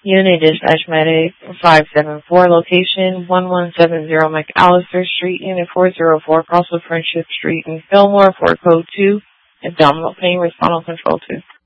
Unit Dispatch Medic 574, location 1170 McAllister Street, Unit 404, cross of Friendship Street in Fillmore, for code 2, abdominal pain, respond on control 2.